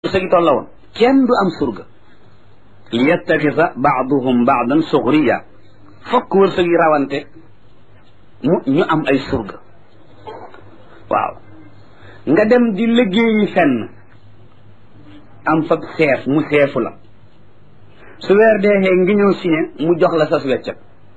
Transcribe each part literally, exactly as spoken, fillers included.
sëgi tolla woon kenn du am surga li yattaxisa baaduhum baadan suxriya fokk wërsëg yi rawante mu ñu am ay surga waaw nga dem di liggéeyi fenn am fa seef mu seefu la su weer deexee ngi ñëw signé mu jox la sas weccat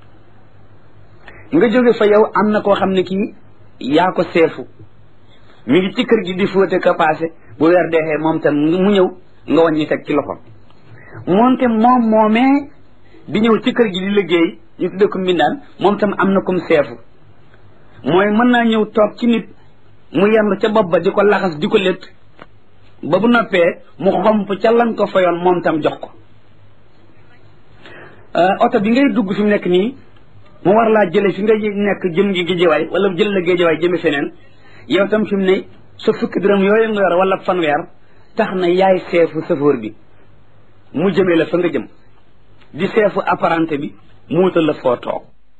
nga jóge fa yow am na koo xam ne kii yaa ko seefu mi ngi ci kër gi di fóote ka passé bu weer deexee moom tam mu ñëw nga wàññi teg ci loxoom moonte moom moomee di ñëw ci kër gi di liggéey ñu tudde ko mbindaan moom tam am na kum seefu mooy mën naa ñëw toog ci nit mu yendu ca bopp ba di ko laxas di ko létt ba bu noppee mu xomp ca lan ko fayoon moom tam jox ko oto bi ngay dugg fi mu nekk nii mu war laa jële fi nga nekk jëm gi géejewaay wala jël la géejewaay jëme feneen yow tam fi mu ne sa fukki dërëm yooyu nga yor wala fanweer tax na yaay seefu chauffeur bi mu jëmee la fa nga jëm di seefu apprenti bi mu wutal la foo toog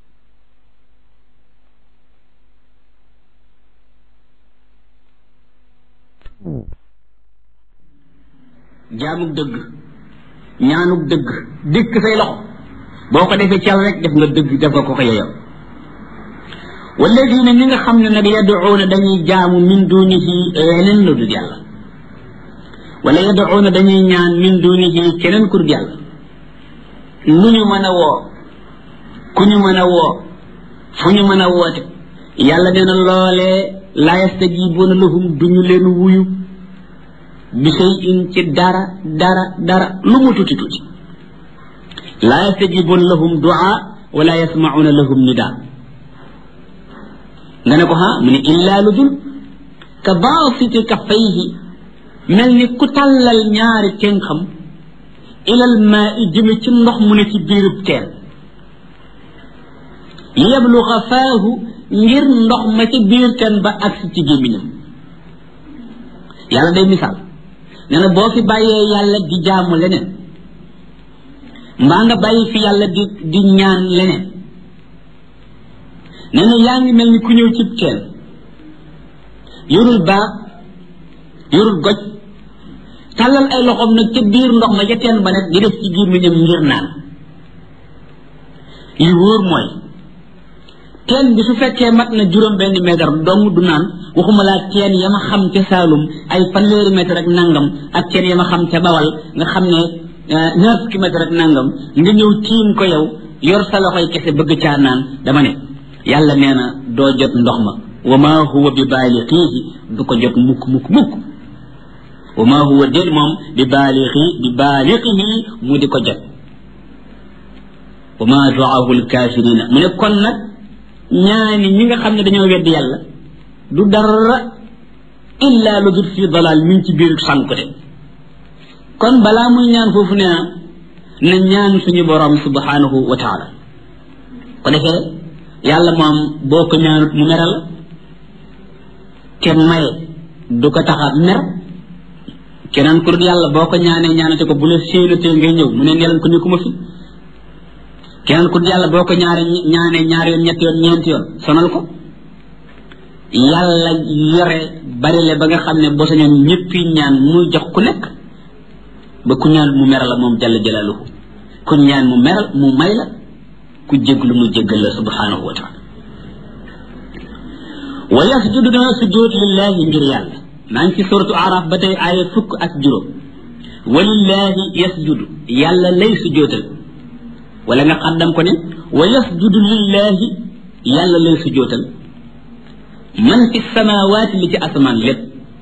jaamug dëgg ñaanug dëgg dikk say loxo boo ko defee ci yàlla rek def nga dëgg def nga ko ko yeyow walladina ñi nga xam ne nag yaduuna dañuy jaamu min dunihi leneen lu dul yàlla wala yaduuna dañuy ñaan min dunihi keneen ku dul yàlla nu ñu mën a woo ku ñu mën a woo fu ñu mën a woote yàlla nee na loolee laa yastajibuuna lahum duñu leen wuyu bi shay'in ci dara dara dara lu mu tuuti tuuti laa yastajibuuna lahum du'a wala yasma'una lahum nidaa nga ne ko ha mu ne illaa lu dul ka baasiti kaffayhi mel ni ku tàllal ñaari tenxam ilal maa i jëme ci ndox mu ne ci biirub teen li yabluga faahu ngir ndox ma ci biir teen ba agsi ci gémmiñam yàlla day misaal nee na boo fi bàyyee yàlla di jaamu leneen mbaa nga bàyyi fi yàlla di di ñaan leneen nee na yaa ngi mel ni ku ñëw cib teen yorul baax yorul goj tàllal ay loxoom nag ca biir ndox ma ca teen ba nag di def ci gémmiñam ngir naan li wóor mooy teen bi su fekkee mat na juróom benn mètre dong du naan waxuma laa teen ya ma xam ca Saalum ay fanweeri mètre ak nangam ak teen ya ma xam ca Bawal nga xam ne ñaar fukki mètre ak nangam nga ñëw tiim ko yow yor sa loxoy kese bëgg caa naan dama ne yàlla nee na doo jot ndox ma wa maa huwa bi baalixiihi du ko jot mukk mukk mukk wa maa huwa déet moom bi baalixi bi baalixihi mu di ko jot wa maa du'aahu alkaafiriina mu ne kon nag ñaani ñi nga xam ne dañoo weddi yàlla du dara illa lu dul fii dalaal mi ngi ci biir sànkute kon balaa muy ñaan foofu nee na na ñaan suñu borom subhanahu wa taala ko defee yàlla moom boo ko ñaanut mu meral te maye du ko tax a mer keneen ku dul yàlla boo ko ñaanee ñaanate ko bu la séenatee ngay ñëw mu ne neelan ko nekkuma fi keneen ku dul yàlla boo ko ñaare ñaanee ñaari yoon ñetti yoon ñeenti yoon sonal ko yàlla yore bari le ba nga xam ne boo sañoon ñëppi ñaan muy jox ku nekk ba ku ñaan mu meral la moom jalla jalaaluhu ku ñaan mu meral mu may la ku jéglu mu jéggal la subhanahu wa taala wa yasjudu dana sujjóot lillahi ngir yàlla maa ngi ci suratu araf ba tey aaya fukk ak juróom wa lillahi yasjudu yàlla lay sujjóotal wala nga xaddam ko ne wa yasjudu lillahi yàlla lay sujjóotal man fi samawaati li ci asamaan lépp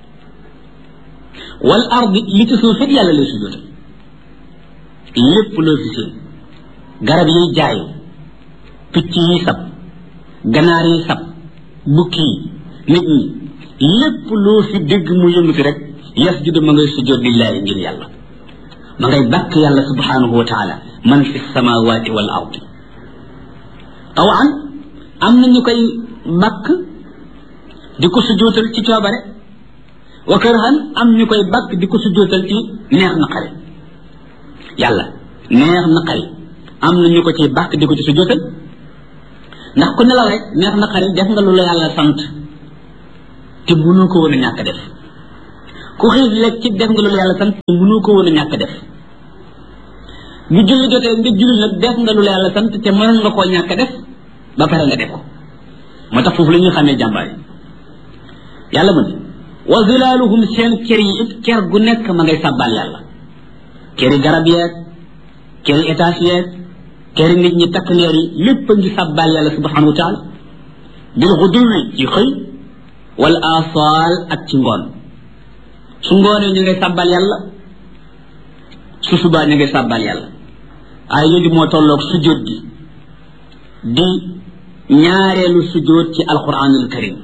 wal ardi li ci suuf it yàlla lay sujjóotal lépp loo fi seen garab yiy jaayu picc yi sab ganaar yi sab bukki yi nit ñi lépp loo fi dégg mu yëngu fi rek yasjudu ma ngay sujjóot lillaahi ngir yàlla ma ngay bàkk yàlla subhanahu wa taala man fi samawati wal ardi tawan am na ñu koy bàkk di ko sujjóotal ci coobare wa karhan am ñu koy bàkk di ko sujjóotal ci neex na xari yàlla neex na xari am na ñu ko ci bàkk di ko ci sujjóotal ndax ku nelaw rek neex na xari def nga lu la yàlla sant te mënoo ko woon a ñàkk def ku xiif lekk ci def nga loolu yàlla sant mënoo ko woon a ñàkk def bu julli jotee nga julli nag def nga loolu yàlla sant te mënoon nga koo ñàkk def ba pare nga def ko moo tax foofu la ñuy xamee jàmbaar yi yàlla mu ne wa zilaaluhum seen kër yi it kër gu nekk ma ngay sàbbal yàlla këri garab yeeg këri étage yeeg këri nit ñi takk leer yi lépp a ngi sàbbal yàlla subhanahu wa taala bil xuduwi ci xëy wal asaal ak ci ngoon su ngoonee ñu ngay sàbbal yàlla su subaa ñu ngay sàbbal yàlla ay yooyu moo tolloog sujjóot gi di ñaareelu sujjóot ci alquranul karim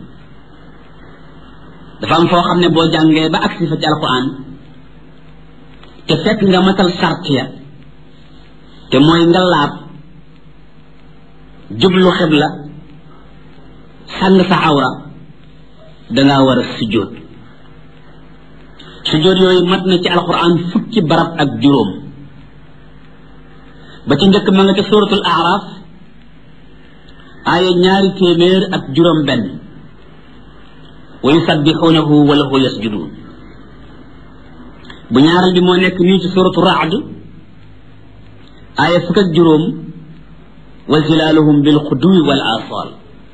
dafa am foo xam ne boo jàngee ba agsi fa ci alquran te fekk nga matal sart ya te mooy nga laab jublu xibla sàng sa awra dangaa war a sujjóot sujjóot yooyu mat na ci alquran fukki barab ak juróom ba ci njëkk ma nga ca suratul araf aaya ñaari téeméer ak juróom benn wa yusabbixuunahu wa lahu yasjuduun bu ñaaral bi moo nekk nii ci suratu raad aaya fukk ak juróom wa zilaaluhum bil xuduwi wal asal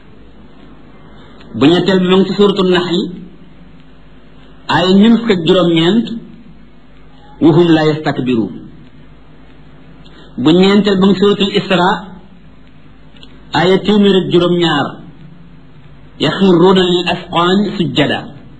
bu ñetteel bi moo ngi ci suratu naxli aaya ñun fukk ak juróom-ñeent wa hum la yastakbiruun bu ñeenteel ba ngi suratul isra aaya téeméer ak juróom-ñaar yaxiruuna lil asqaan sujjada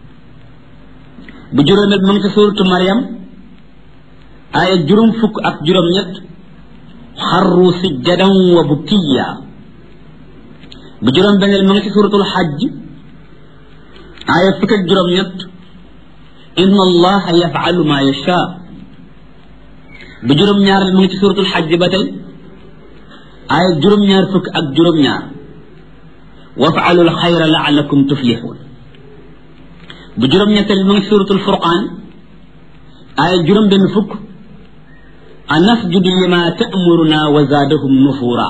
bu juróomeel bi ma ngi ci suuratu Maryam aaya juróom fukk ak juróom-ñett xarru sujjadan wa bukiyya bu juróom benneel ma ngi ci suuratul xajj aaya fukk ak juróom-ñett inna allaha yafalu ma yasha bu juróom-ñaareel ma ngi ci suuratul xajj ba tey aaya juróom-ñaar fukk ak juróom-ñaar wafaalu alxayra laalakum tuflixuun bu juróom-ñetteel bi ma ngi ci suuratul furqaan aaya juróom benn fukk anasjudu lima ta'muruna wa zaadahum nufuura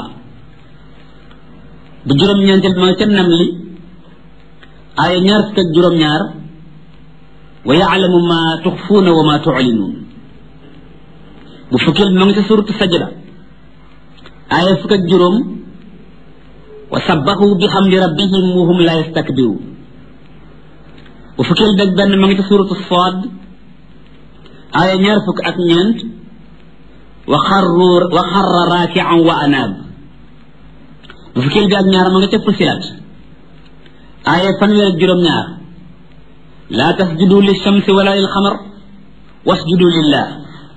bu juróom-ñeenteel bi ma ngi ca namli aaya ñaar fukk ak juróom-ñaar wa yaalamu ma tuxfuuna wa ma tuclinuun bu fukkeel bi ma ngi ca suuratu sajda aaya fukk ak juróom wa sabbahu bihamdi rabbihim wa hum la yastakbiruun bu fukkeel beeg benn ma ngi ci suuratu Saad aaya ñaar fukk ak ñeent wa xarru wa xarra raakian wa anaab bu fukkeel bi ak ñaar ma nga ca Fussilat aaya fanweer ak juróom-ñaar laa tasjudu lishamsi wala lil xamar wasjudu lillah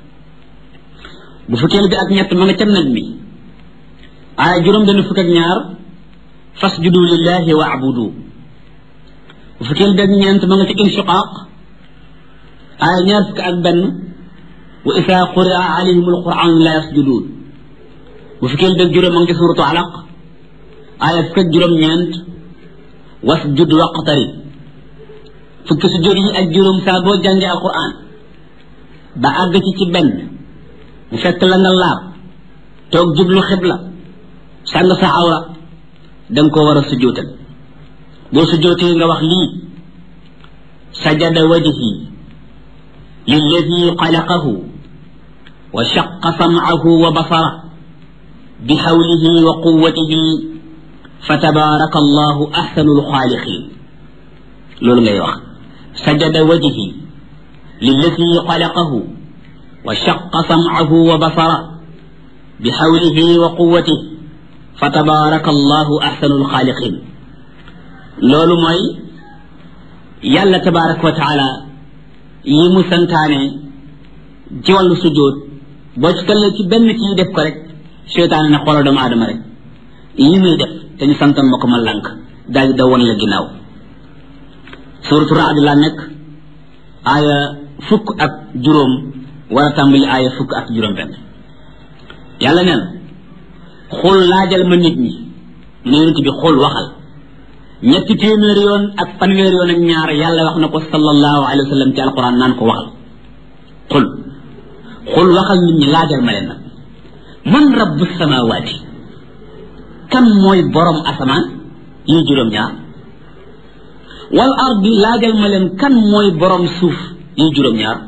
bu fukkeel bi ak ñett ma nga ca Najmi aaya juróom benn fukk ak ñaar fasjudu lillahi wa abudu bu fukkeel beeg ñeent ma nga ci inshiqaaq aaya ñaar fukk ak benn wa isaa quria alayhim alquran la yasjuduun bu fukkeel beeg juróom ma nga ci suratu alaq aaya fukk ak juróom-ñeent wasjud waqtarib fukki sujjóot yi ak juróom saa boo jàngee alquran ba àgg ci ci benn bu fekk la nga laab toog jublu xibla sàng sa awra danga ko war a sujjóotal boo sujjóotee nga wax lii sajada wajhi lilladi xalaqahu wa shaqa sam'ahu wa basara bi hawlihi wa quwwatihi fa tabaraka allahu ahsanul xaaliqin loolu ngay wax sajada wajhi lilladi xalaqahu wa shaqa sam'ahu wa basara bi hawlihi wa quwwatihi fa tabaraka allahu ahsanul xaaliqin loolu mooy yàlla tabaraka wa taala yi mu santaane ci wàllu sujjóot boo ci tollee ci benn ci def ko rek seytaane ne xoolal doomu aadama rek yi muy def te ñu santan ma ko ma lànk daal di da woon la ginnaaw suuratu Ra'd la nekk aaya fukk ak juróom war a tàmbali aaya fukk ak juróom benn yàlla nee na xul laajal ma nit ñi ne yonent bi xul waxal ñetti téeméer yoon ak fanweer yoon ak ñaar yàlla wax na ko sallallahu alayhi wa sallam ci alquran naan ko waxal xul xul waxal nit ñi laajal ma leen nag man rabbu samawaati kan mooy borom asamaan yi juróom ñaar wal ardi laajal ma leen kan mooy borom suuf yi juróom-ñaar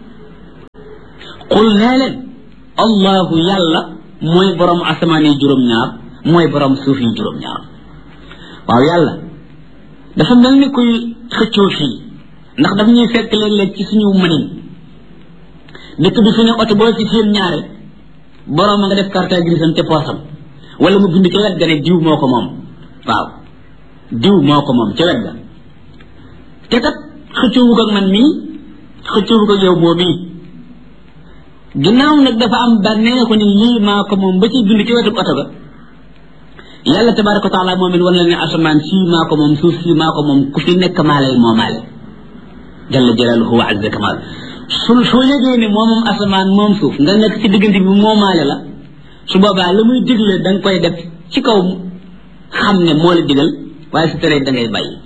qul nee leen allahu yàlla mooy borom asamaan yi juróom-ñaar mooy borom suuf yi juróom-ñaar waaw yàlla dafa mel ni kuy xëccoo fii ndax daf ñuy fekk léeg-léeg ci suñu mënin dëkk bi fi ne oto boo ci seen ñaare borom a nga def carte grise te poosam wala mu bind ci wet ga ne diw moo ko moom waaw diw moo ko moom ci wet ga te kat xëccoowug ak man mii xëccoowug ak yow boo mii ginnaaw nag dafa am bànnee ko ni lii maa ko moom ba ci bind ci wetu oto ga yàlla tabaraka wa taala moom it wan la ne asamaan sii maa ko moom suuf sii maa ko moom ku fi nekk maa lay moomaale jalla jalaaluhu wa azza kamal su soo yëgee ne moom moom asamaan moom suuf nga nekk ci diggante bi moomaale la su boobaa la muy digle da nga koy def ci kaw xam ne moo la digal waaye su teree da ngay bàyyi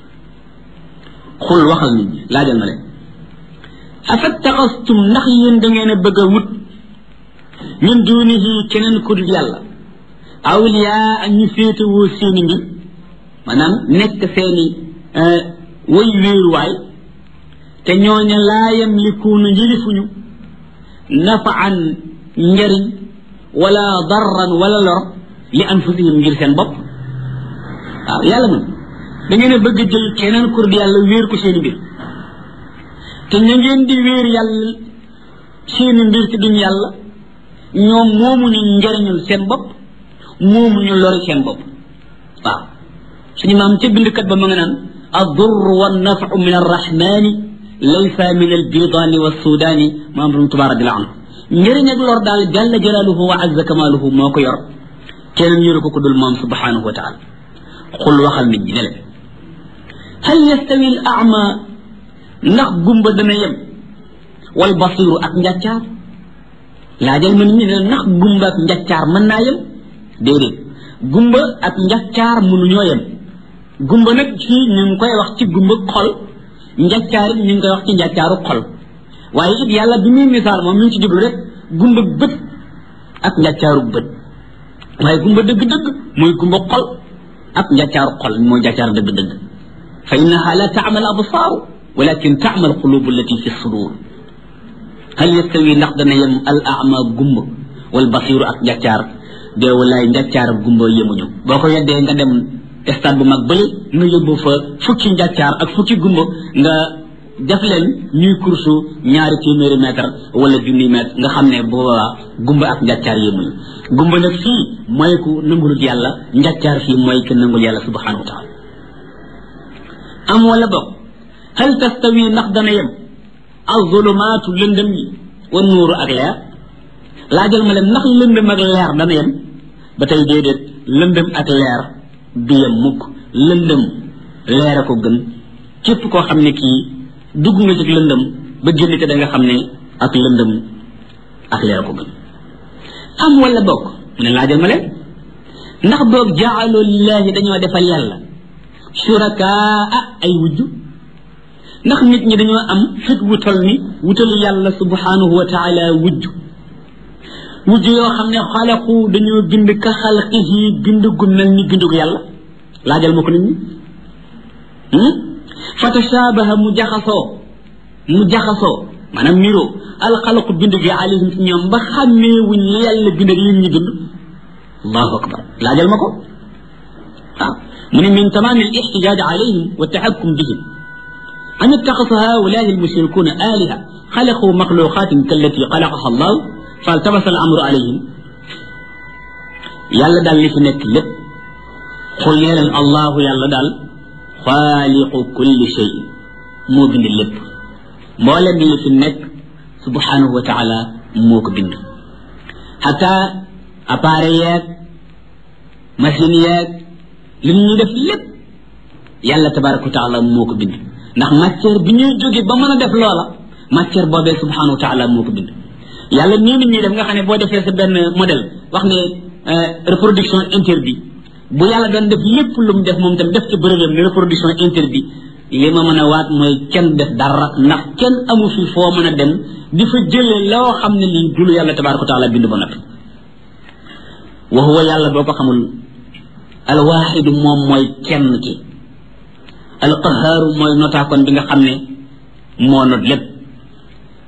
xul waxal nit ñi laajal ma leen afattaxastum ndax yéen da ngeen a bëgg a wut min dunihi keneen ku dul yàlla awliyaa ñu féetewoo seeni mbir maanaam nekk seeni way wéeruwaay te ñooña laa yamlikuuna njërifuñu nafaan njariñ wala darran wala lor li anfusihim ngir seen bopp waaw yàlla man da ngeen a bëgg a jël keneen ku dul yàlla wéer ko seeni mbir te ña ngeen di wéer yàlla seeni mbir ci duñ yàlla ñoom moomuñu njariñul seen bopp moomuñu lori seen bopp waaw suñu maam ca bindkat ba ma nga naan ad-durr wan-naf'u min ar-rahmani laysa min al-bidani was-sudani maam rum tuba radiyallahu anhu njëriñ ak lor daal jalla jalaaluhu wa azza kamaaluhu moo ko yor keneen yoru ko ko dul moom subhanahu wa taala xul waxal nit ñi ne leen hal yastawi al-a'ma ndax gumba dana yem wal basiru ak njàccaar laajal ma nit ñi ne ndax gumba ak njàccaar mën naa yem déedéet gumba ak njàccaar mënuñoo yem gumba nag fii ñu ngi koy wax ci gumba xol njàccaar it ñu ngi koy wax ci njàccaaru xol waaye it yàlla bi muy misaal moom mi ngi ci jublu rek gumba bët ak njàccaaru bët waaye gumba dëgg-dëgg mooy gumba xol ak njàccaaru xol mooy njàccaar dëgg-dëgg fa innaha la ta'mal absaaru walakin ta'mal qulubu allati fi sudur hal yastawi ndax dana yem al a'ma gumba wal basiru ak njàccaar de walaay njàccaar ak gumba yemuñu boo ko weddee nga dem stade bu mag bële nga yóbbu fa fukki njàccaar ak fukki gumba nga def leen ñuy kursu ñaari téeméeri mètre wala junni mètre nga xam ne boobaa gumba ak njàccaar yemuñu gumba nag fii mooy ku nangul yàlla njàccaar fii mooy ku nangul yàlla subhanahu wa taala am wala bokk hal tastawi ndax dana yem az-zulumaatu lëndëm yi wa nuuru ak leer laajal ma leen ndax lëndëm ak leer dana yem ba tey déedéet lëndëm ak leer du yem mukk lëndëm leer a ko gën képp koo xam ne kii dugg nga ci lëndëm ba génn te da nga xam ne ak lëndëm ak leer a ko gën am wala bokk mu ne laajal ma leen ndax boog jaalu lillahi dañoo defal yàlla shurakaa ay wujju ndax nit ñi dañoo am fit wutal ni wutal yàlla subhanahu wa taala wujju wujju yoo xam ne xalaqu dañoo bind ka xalqihi bind gu mel ni bindug yàlla laajal ma ko nit ñi fa tashabaha mu jaxasoo mu jaxasoo maanaam niroo alxalaqu bind gi alayhim ci ñoom ba xàmmee wuñ li yàlla bind ak lim ñi bind allahu akbar laajal ma ko waaw mu ne min tamaam al ixtijaaj alayhim wa taxakkum bihim an ittaxasa haulaai almushrikuuna aaliha xalaqu maxluqaatin kallati xalaqaha allah faltabasa al amru alayhim yàlla daal li fi nekk lépp xul nee leen allahu yàlla daal xaaliqu kulli shay moo bind lépp mboolem li fi nekk subhanahu wa taala moo ko bind xata appareil yeeg machine yeeg li ñuy def lépp yàlla tabaraka wa taala moo ko bind ndax matière bi ñuy jóge ba mën a def loola matière boobee subhanahu wa taala moo ko bind yàlla nii nit ñi def nga xam ne boo defee sa benn modèle wax ne reproduction interdit bu yàlla doon def lépp lu mu def moom tam def ci brevet ne reproduction interdit li ma mën a waat mooy kenn def dara ndax kenn amu fi foo mën a dem di fa jëlee loo xam ne lii dulu yàlla tabaraka wa taala bind ba noppi wa huwa yàlla boo ko xamul alwaaxidu moom mooy kenn ki alqahaaru mooy notaakoon bi nga xam ne moo not lépp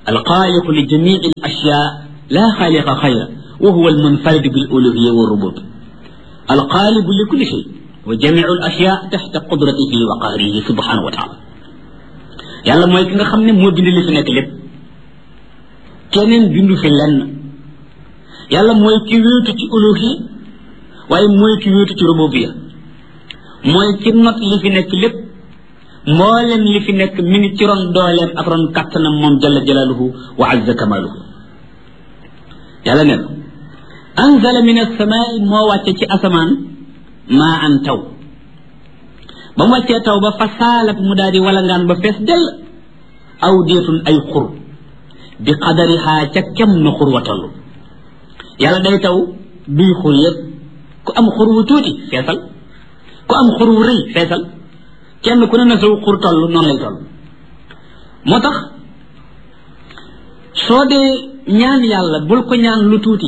alxaaliqu li jamii al ashyaa laa xaaliqa xayra wa huwa almunfaridu bil uluhiyya wa rubub alxaaliqu li kulli shay wa jamiu al ashyaa taxta qudratihi wa qahrihi subhanahu wa taala yàlla mooy ki nga xam ne moo bind li fi nekk lépp keneen bindu fi lenn yàlla mooy ki wéetu ci uluhiyya waaye mooy ki wéetu ci rububiyya mooy ki not li fi nekk lépp mboolem li fi nekk mi ngi ci ron dooleem ak ron kattanam moom jalla jalaaluhu wa azza kamaaluhu yàlla ne anzala min as-samaa'i moo wàcce ci asamaan maa an taw ba mu wàccee taw ba fa saalat mu daal di walangaan ba fees dell aw deetun ay xur bi qadarihaa ca kem na xur wa toll yàlla day taw duy xur yëpp ku am xur wu tuuti feesal ku am xur wu rëy feesal kenn ku ne na saw xur toll noonu lay toll moo tax soo dee ñaan yàlla bul ko ñaan lu tuuti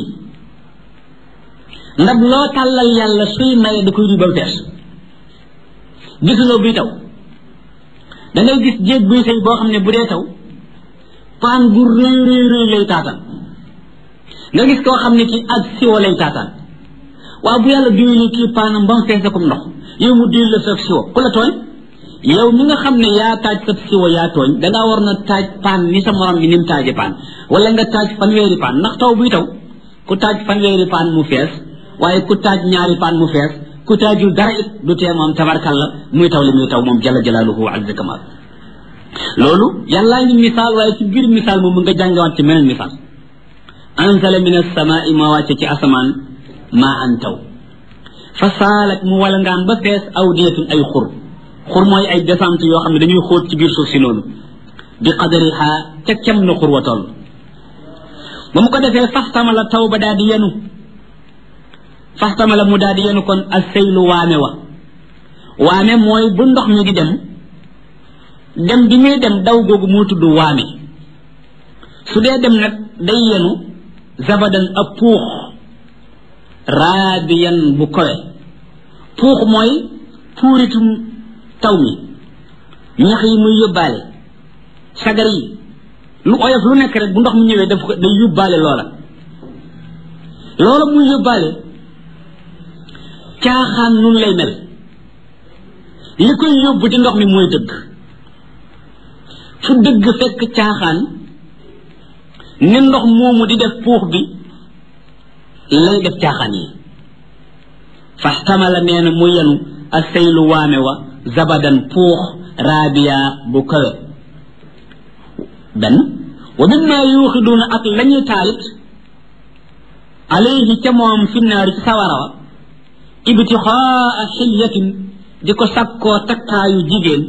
ndab loo tàllal yàlla suy maye da koy duy ba mu fees gisuloo buy taw da ngay gis jéeg buy sëy boo xam ne bu dee taw paan bu rëy rëy rëy lay taataan nga gis koo xam ne kii ak siwo lay taataan waaw bu yàlla diwlee kii paanam ba mu fees comme ndox yow mu diw la sa siwo ku la tooñ yow mi nga xam ne yaa taaj sa siwo yaa tooñ dangaa war na taaj paan ni sa morom bi ni mu taaje paan wala nga taaj fanweeri paan ndax taw buy taw ku taaj fanweeri paan mu fees waaye ku taaj ñaari paan mu fees ku taajul dara it du tee moom tabarkalla muy taw li muy taw moom jalla jalaaluhu wa azza kamal loolu yàllaa ngi misaal waaye ci biir misaal moom nga jàngewaat ci meneen misaal anzala min as-samaa'i ma wàcce ci asamaan maa an taw fa saalat mu wala ngaan ba fees awdiyatun ay xur xur mooy ay descente yoo xam ne dañuy xóot ci biir suuf si noonu bi qadariha ca kem na xur wa toll ba mu ko defee faxtama la taw ba daal di yenu faxtama la mu daal di yenu kon as seylu waame wa waame mooy bu ndox mi di dem dem bi muy dem daw googu moo tudd waame su dee dem nag day yenu zabadan ab puux raabiyan bu kowe puux mooy puuritum taw mi ñax yi muy yóbbaale sagar yi lu oyof lu nekk rek bu ndox mu ñëwee daf ko day yóbbaale loola loola muy yóbbaale caaxaan nun lay mel li koy yóbbu ci ndox mi mooy dëgg fu dëgg fekk caaxaan ni ndox moomu di def puux bi lay def caaxaan yi faxtamala nee na mu yenu a seylu waame wa zabadan puux raabiya bu kawe benn wa mimma yuuxiduuna ak lañuy taalit alayhi ca moom fi naari ci sawara wa ibtixaa xilyatin di ko sakkoo takkaayu jigéen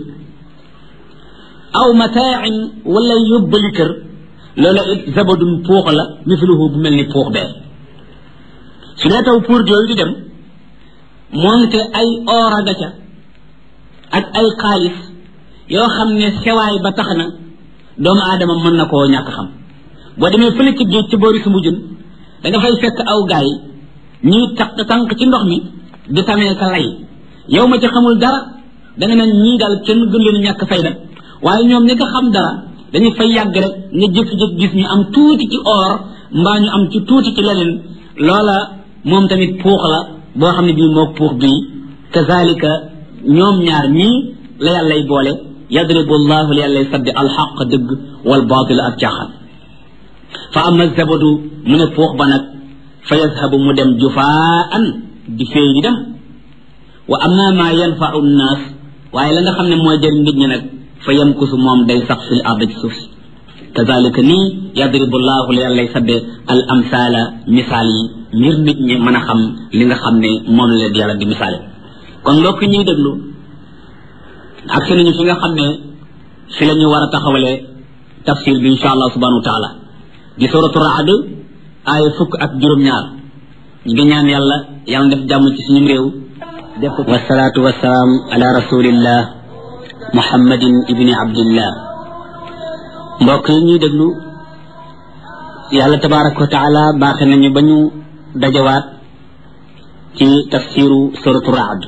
aw mataain wala yóbbali kër loola it zabadun puux la misluhu bu mel ni puux bee su dee taw pour yooyu di dem moonte ay ooraga ca ak ay xaalis yoo xam ne sewaay ba tax na doomu aadama mën na koo ñàkk xam boo demee fële ci géej ci boori su mujjun da nga fay fekk aw gaay ñuy taq tànk ci ndox mi di tamee ka lay yow ma ci xamul dara da nga naan ñii daal kenn gën leen ñàkk fayda waaye ñoom ñi nga xam dara dañu fay yàgg rek nga jëkk-jëkk gis ñu am tuuti ci or mbaa ñu am ci tuuti ci leneen loola moom tamit puux la boo xam ne bii moo puux bii kazalika ñoom ñaar ñii la yàllay boole yadribu llahu la yàllay saddi alxaq dëgg wal baatila ak caaxaan fa ama zabadu mu ne puux ba nag fa yazhabu mu dem jufaan di féey di dem wa ama ma yanfau nnaas waaye la nga xam ne mooy jëriñ nit ñi nag fa yamkusu moom day sax fil ard ci suuf si kazalika nii yadribu llahu la yàllay sadde al amsaala misaal yi ngir nit ñi mën a xam li nga xam ne moom la leen yàlla di misaale kon mbokk ñuy déglu ak si nañu fi nga xam ne fi la ñu war a taxawalee tafsir bi insha allah subhanahu wa taala di suratu raad aaya fukk ak juróom-ñaar ñu ngi ñaan yàlla yàlla def jàmm ci suñu réew def ko wasalaatu wasalaam ala rasulillah muhammadin ibni abdillah mbokk yi ñuy déglu yàlla tabaraka wa taala baaxe nañu ba ñu dajawaat ci tafsiru suratu raad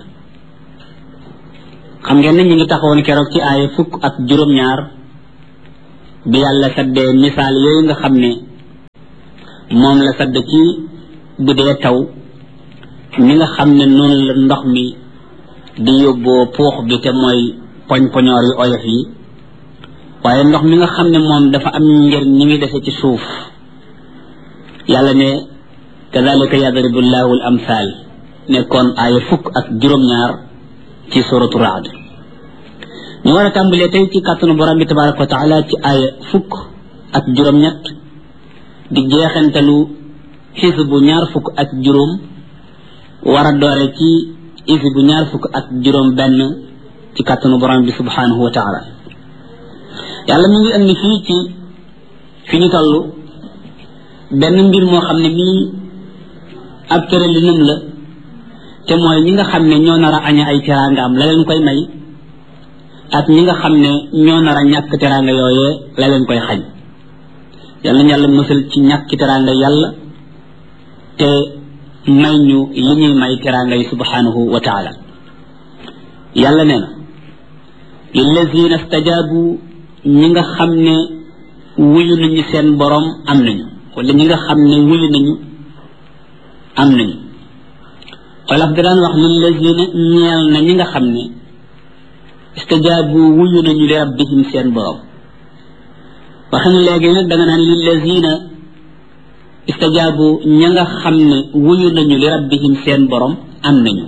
xam ngeen ne ñu ngi taxawoon keroog ci aaya fukk ak juróom-ñaar bi yàlla saddee misaal yooyu nga xam ne moom la sadd ci bu dee taw mi nga xam ne noonu la ndox mi di yóbboo puux bi te mooy poñ poñoor yu oyof yi waaye ndox mi nga xam ne moom dafa am njëriñ ni muy dese ci suuf yàlla ne kadhalika yadribu llahu al amthal nekkoon aaya fukk ak juróom-ñaar ci suratu Ra'd ñu war a tàmbalee tey ci kàttanu borom bi tabaraka wa taala ci aaya fukk ak juróom-ñett di jeexantalu xisbu ñaar fukk ak juróom war a doore ci xisbu ñaar fukk ak juróom benn ci kàttanu borom bi subhanahu wa taala yàlla mi ngi indi fii ci fi ñu toll benn mbir moo xam ne mii ab tëralinam la te mooy ñi nga xam ne ñoo nar a aña ay teraangaam la leen koy may ak ñi nga xam ne ñoo nar a ñàkk teraanga yooyee la leen koy xañ yàlla ñu yàlla mësal ci ñàkk teraanga yàlla te may ñu li ñuy may teraanga yi subhanahu wa taala yàlla nee na lillazina stajabu ñi nga xam ne wuyu nañu seen borom am nañu wala ñi nga xam ne wuyu nañu am nañu xolaf da daan wax lillazina ñeel na ñi nga xam ne istajabu wuyu nañu li rabbihim seen borom waxam léegi nag da nga naan lillazina istajabu ña nga xam ne wuyu nañu li rabbihim seen borom am nañu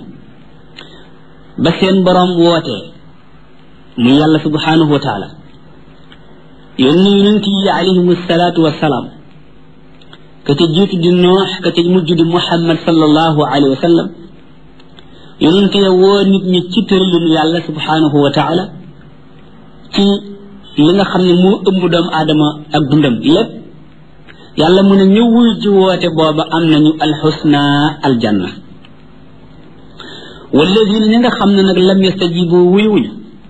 ba seen borom wootee mu yàlla subhanahu wa taala yónni yonent yi alayhim salaatu wasalaam ka ca jiitu di noox ka ca mujj di muhammad sallallahu alayhi wa sallam yonent ya woo nit ñi ci tëralinu yàlla subhanahu wa taala ci li nga xam ne moo ëmb doomu aadama ak dundam lépp yàlla mu ne ñu wuy ji woote booba am nañu alxusna aljanna walladina ñi nga xam ne nag lam yastajibu wuy wuñu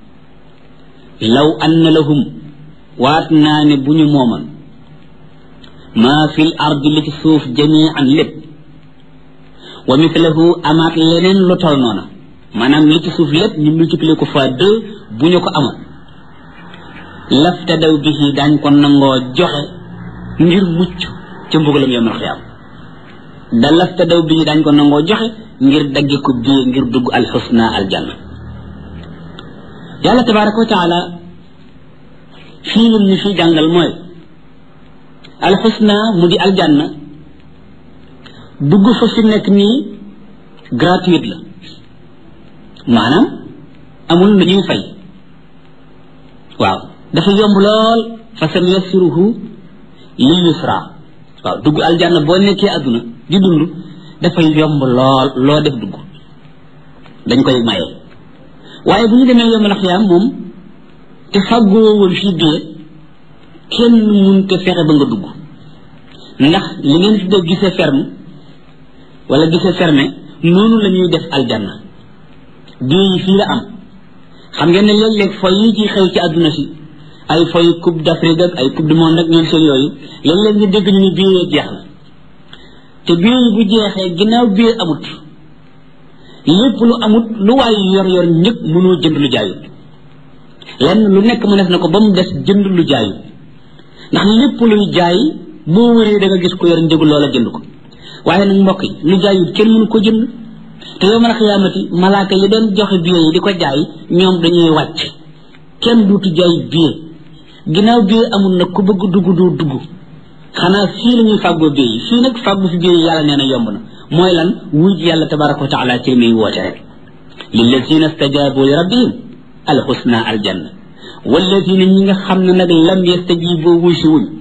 law anna lahum waat naa ne bu ñu mooman maa fil ardi li ci suuf jamian lépp wa mithlahu amaat leneen lu tol noona maanaam li ci suuf lépp ñu multiplier ko fois deux bu ñu ko amoon laftadaw bihi daañ ko nangoo joxe ngir mucc ca mbugalam yawmal xiyaam da laftadaw bihi daañ ko nangoo joxe ngir dagge ko bii ngir dugg alxusna aljanna yàlla tabaraka wa taala fii lim ñu fi jàngal mooy alxusna mu di aljanna dugg fa fi nekk nii gratuite la maanaam amul lu ñuy fay waaw dafa yomb lool fa sanuyassiruhu lil yusra waaw dugg aljanna boo nekkee àdduna di dund dafay yomb lool loo def dugg dañ koy maye waaye bu ñu demee yawmal xiyaam moom te fàggoo woon fii bee kenn mënut a fexe ba nga dugg ndax li ngeen fi def gisee ferme wala gisee fermé noonu la ñuy def aljanna bii yi fii la am xam ngeen ne léeg-léeg foy yi ci xew ci àdduna si ay foy coupe d'Afrique ak ay coupe du monde ak ñoom seen yooyu léeg-léeg nga dégg ñu ni bii jeex na te bii yi bu jeexee ginnaaw bii amut lépp lu amut lu waay yor yor ñëpp mënoo jënd lu jaayut lenn lu nekk mu def na ko ba mu des jënd lu jaayut ndax lépp luy jaay boo wëree da nga gis ko yor njëgu loola jënd ko waaye nag mbokk yi lu jaayut kenn mënu ko jënd te yow mal xiyaamati malaaka yi doon joxe billet yi di ko jaay ñoom dañuy wàcc kenn duutu jaay billet ginnaaw billet amul nag ku bëgg dugg doo dugg xanaa fii la ñuy fàggoo billet yi fii nag fàggu fi billet yi yàlla nee na yomb na mooy lan wuj yàlla tabaraka wa taala ci muy woote rek lillazina stajabu li rabbihim alxusna aljanna walladina ñi nga xam ne nag lam yastajibu wuy si wuñ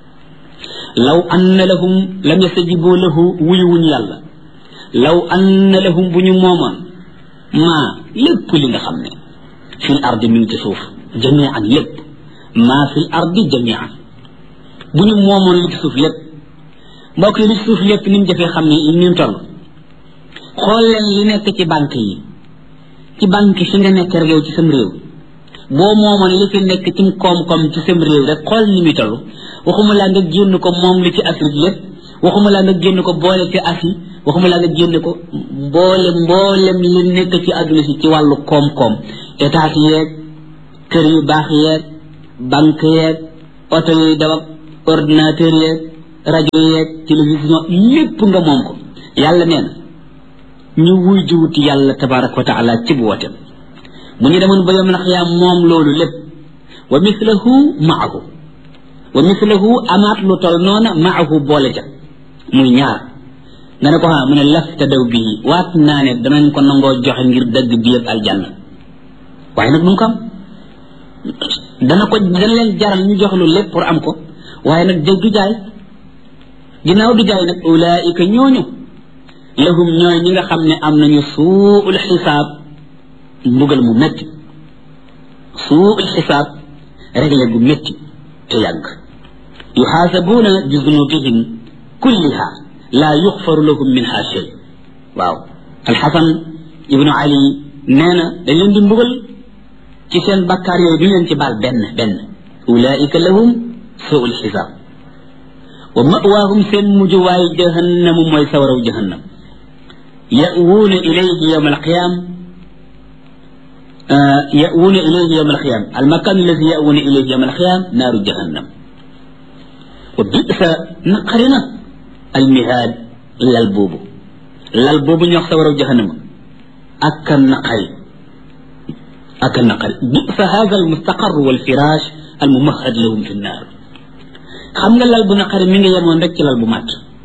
law anna lahum lam yastajibu lahu wuy wuñ yàlla law anna lahum bu ñu moomoon maa lépp li nga xam ne fil ardi mi ngi ci suuf jamian lépp maa fil ardi jamian bu ñu moomoon li ci suuf lépp mbokk yi li ci suuf lépp ni mu jafee xam ne ni mu toll xool leen li nekk ci banque yi ci banque fi nga nekk rek yow ci sam réew boo moomoon li fi nekk ci koom-koom ci sam réew rek xool ni muy toll waxuma laa nga génn ko moom li ci Afrique lépp waxuma laa nga génn ko boole ci Asie waxuma laa nga génn ko mboolem mboolem li nekk ci àdduna si ci wàllu koom-koom état yeeg kër yu baax yeeg banque yeeg oto yi daw ak ordinateur yeeg rajo yeeg télévision lépp nga moom ko yàlla nee na ñu wuy jiwuti yàlla tabaraka wa taala ci bu woteem bu ñu demoon ba yom nax yaa moom loolu lépp wa mislahu maahu wa mislahu amaat lu tol noona maahu boole ca muy ñaar nga ne ko ha mu ne lafta daw bii waat naa ne danañ ko nangoo joxe ngir dëgg bi yëpp aljanna waaye nag du ko am dana ko dana leen jaral ñu jox lu lépp pour am ko waaye nag jëg du jaay ginnaaw du jaay nag ulaika ñooñu lahum ñooy ñi nga xam ne am nañu suul xisaab mbugal mu métti suul xisaab réglé gu métti te yàgg yuxaasabuuna bi zunubihim kulliha laa yuxfaru lahum minha shay waaw alxasan ibnu ali nee na dañ leen di mbugal ci seen bakkaar yooyu duñ leen ci baal benn benn ulaika lahum suul xisaab wa mawaahum seen mujjuwaay jahannamu mooy sawaraw jahannam ya'wuuna ilayhi yawma alqiyam ya'wuuna ilayhi yawma alqiyam almakan alladi ya'wuuna ilayhi yawma alqiyam naaru jahannam wa bisa naqarina almihaad lal boobu lal boobu ñu wax sawaraw jahannama ak naqari ak naqari bisa hada almustaqar walfirash almumahad lahum fi nnaar xam nga lal bu naqari mi ngi yemoon rek ci lal bu màtt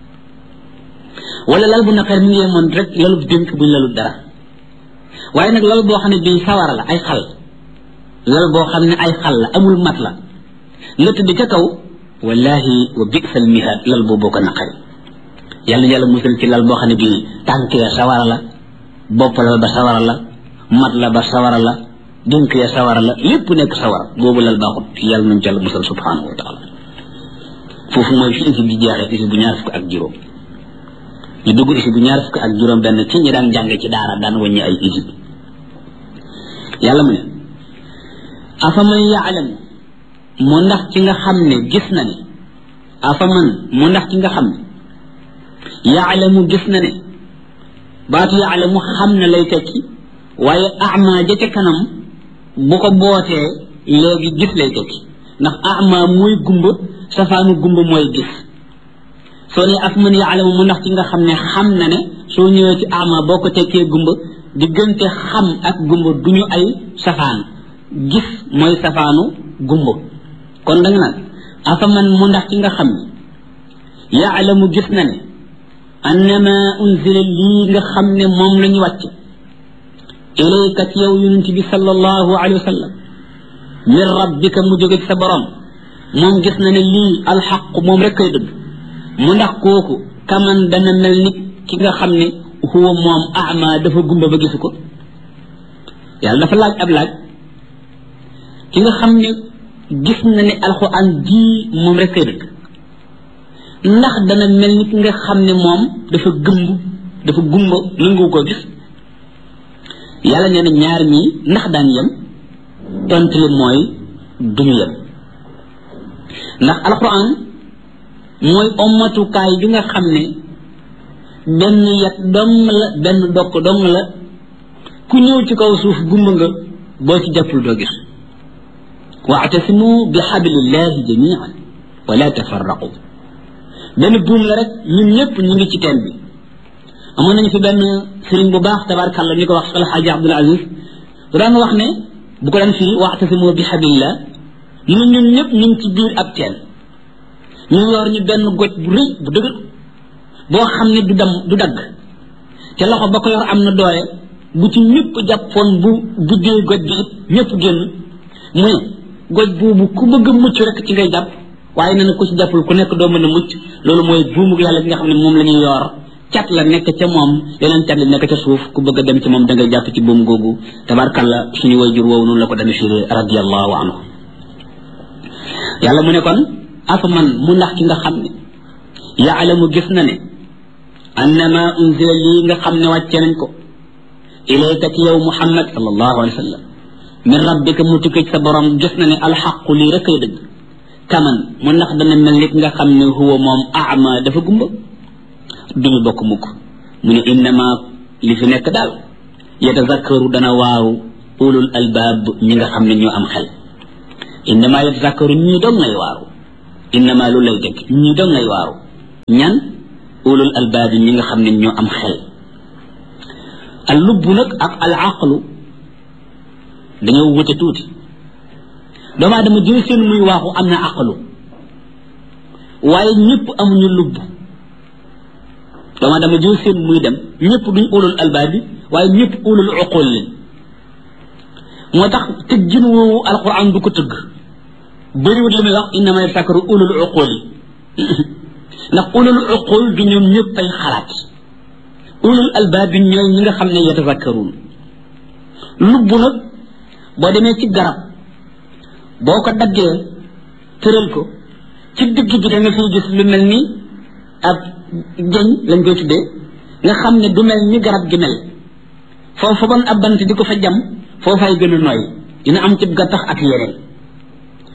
wala lal bu naqari mi ngi yemoon rek lalu dénk buñ lalu dara waaye nag lal boo xam ne bii sawara la ay xal lal boo xam ne ay xal la amul mat la nga tëdd ca kaw wallahi wa bisal mihaad lal boobu ko naqari yàlla yàlla musal ci lal boo xam ne bii tànk ya sawara la bopp la ba sawara la mat la ba sawara la dénk ya sawara la lépp nekk sawara boobu lal baaxut yàlla nañ ci yàlla musal subhanahu wa taala foofu mooy fi isi bi jeexee isi bu ñaar fukk ak juróom ñu dugg isi bu ñaar fukk ak juróom benn ci ñi daan jàng ci daara daan wàññi ay isi yàlla mu ne afaman yaalam mu ndax ci nga xam ne gis na ne afaman mu ndax ci nga xam ne yaalamu gis na ne baatu yaalamu xam na lay tekki waaye ama ja ca kanam bu ko bootee léegi gis lay tekki ndax ama mooy gumba safaanu gumba mooy gis soo ne af man yaalamu mu ndax ci nga xam ne xam na ne soo ñëwee ci ama boo ko tekkee gumba diggante xam ak gumba duñu ay safaan gis mooy safaanu gumba kon da nga naan afa man mu ndax ci nga xam ne yaalamu gis na ne annama unzila lii nga xam ne moom la ñu wàcc ilayka ci yow yonent bi sallallahu alayhi wa sallam min rabbika mu jóge ci sa borom moom gis na ne lii alxaq moom rek kay dëgg mu ndax kooku kaman dana mel ni ki nga xam ne huwa moom ama dafa gumba ba gisu ko yàlla dafa laaj ab laaj ki nga xam ne gis na ne alxuraan ji moom rek kay dëgg ndax dana mel ni ki nga xam ne moom dafa gëmb dafa gumba nangu ko gis yàlla nee na ñaar ñii ndax daan yem tontu li mooy duñu yem ndax alxuraan mooy ommatukaay bi nga xam ne benn yat dong la benn dokk dong la ku ñëw ci kaw suuf gumba nga boo ci jàppul doo gis waatasimu bi xablillahi jamian wala tafarraqu benn buum la rek ñun ñëpp ñu ngi ci teen bi amoon nañu fi benn sëriñ bu baax tabaarkàlla ñu ko wax alxaaji abdul aziz bu daan wax ne bu ko daan firi waatasimu bi xablillah ñun ñun ñëpp ñu ngi ci biir ab teen ñu yor ñu benn goj bu rëy bu dëgër boo xam ne du dam du dagg te loxo ba ko yor am na doole bu ci ñëpp jàppoon bu buddee goj bi it ñëpp génn mu ne goj boobu ku bëgg a mucc rek ci ngay jàpp waaye nee na ku ci jàppul ku nekk doo mën a mucc loolu mooy buumu yàlla bi nga xam ne moom la ñuy yor cat la nekk ca moom yeneen cat la nekk ca suuf ku bëgg a dem ci moom da ngay jàpp ci buum googu tabarkalla suñu wayjur woowu noonu la ko demee firi radiyallahu anhu yàlla mu ne kon afa man mu ndax ki nga xam ne yaalamu gis na ne annama unzila lii nga xam ne wàcce nañ ko ilayka ci yow muhammad sallallahu alayhi wa sallam min rabbika mu tukkee ci sa borom gis na ne alxaqu lii rek ay dëgg kaman mu ndax dana mel nit nga xam ne huwa moom ama dafa gumba duñu bokk mukk mu ne innama li fi nekk daal yatazakkaru dana waaw ulul albaab ñi nga xam ne ñoo am xel innama yatazakkaru ñii doom ngay waaru innama lu lay teg ñi doon lay waaru ñan ulul albaab ñi nga xam ne ñoo am xel al lubb nag ak al aqlu dañoo wute tuuti doomu aadama jël seen muy waaxu am na aqlu waaye ñëpp amuñu lubb doomu aadama jël seen muy dem ñëpp duñ ulul albaab bi waaye ñëpp ulul uqul leen moo tax tëggin woowu alquran du ko tëgg bëriwut li muy wax innama yatazakkaru ulul uqul yi ndax ulul uqul du ñoom ñëpp ay xalaat ulul albaab bi ñooy ñi nga xam ne yatazakkaruun lubb nag boo demee ci garab boo ko daggee tëral ko ci digg bi da nga fiy gis lu mel ni ab jëñ lañ koy tuddee nga xam ne du mel ni garab gi mel foofu ban ab bant di ko fa jam foofay gën a nooy dina am ci gattax ak yeneen